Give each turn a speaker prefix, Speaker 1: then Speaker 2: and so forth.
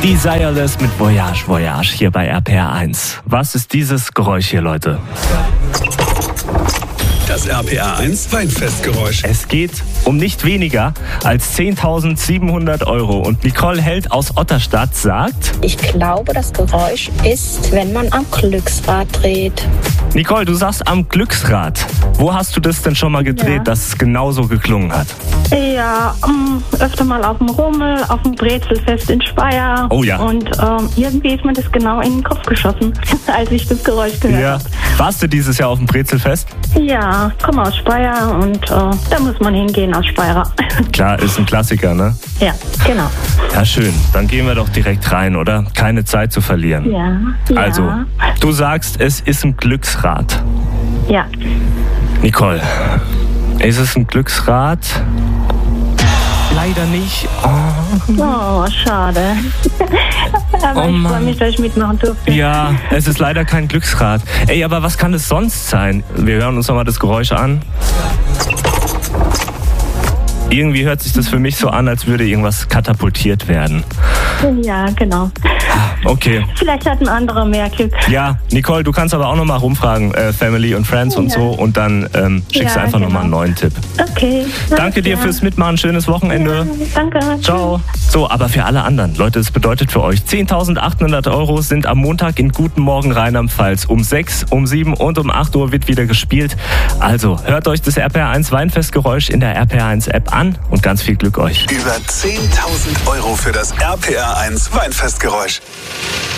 Speaker 1: Desireless mit Voyage, Voyage hier bei RPR 1. Was ist dieses Geräusch hier, Leute?
Speaker 2: Das RPR 1 Weinfestgeräusch.
Speaker 1: Es geht um nicht weniger als 10.700 € und Nicole Held aus Otterstadt sagt...
Speaker 3: Ich glaube, das Geräusch ist, wenn man am Glücksrad dreht.
Speaker 1: Nicole, du sagst am Glücksrad. Wo hast du das denn schon mal gedreht, dass es genauso geklungen hat?
Speaker 4: Ja, öfter mal auf dem Rummel, auf dem Brezelfest in Speyer.
Speaker 1: Oh ja.
Speaker 4: Und irgendwie ist mir das genau in den Kopf geschossen, als ich das Geräusch gehört habe.
Speaker 1: Warst du dieses Jahr auf dem Brezelfest?
Speaker 4: Ja, ich komme aus Speyer und da muss man hingehen als Speyerer.
Speaker 1: Klar, ist ein Klassiker, ne?
Speaker 4: Ja, genau.
Speaker 1: Ja, schön. Dann gehen wir doch direkt rein, oder? Keine Zeit zu verlieren.
Speaker 4: Ja.
Speaker 1: Also, du sagst, es ist ein Glücksrad.
Speaker 4: Ja.
Speaker 1: Nicole, ist es ein Glücksrad? Leider nicht.
Speaker 4: Oh, schade. Aber ich freue mich, dass ich mitmachen durfte.
Speaker 1: Ja, es ist leider kein Glücksrad. Ey, aber was kann es sonst sein? Wir hören uns nochmal das Geräusch an. Irgendwie hört sich das für mich so an, als würde irgendwas katapultiert werden.
Speaker 4: Ja, genau.
Speaker 1: Okay.
Speaker 4: Vielleicht hat ein anderer mehr Glück.
Speaker 1: Ja, Nicole, du kannst aber auch nochmal rumfragen, Family und Friends und so, und dann schickst du einfach nochmal einen neuen Tipp.
Speaker 4: Okay.
Speaker 1: Danke dir fürs Mitmachen, schönes Wochenende.
Speaker 4: Ja, danke.
Speaker 1: Ciao. So, aber für alle anderen, Leute, das bedeutet für euch, 10.800 € sind am Montag in Guten Morgen Rheinland-Pfalz. Um 6, um 7 und um 8 Uhr wird wieder gespielt. Also, hört euch das RPR 1 Weinfestgeräusch in der RPR 1 App an und ganz viel Glück euch.
Speaker 2: Über 10.000 € für das RPR 1 Weinfestgeräusch.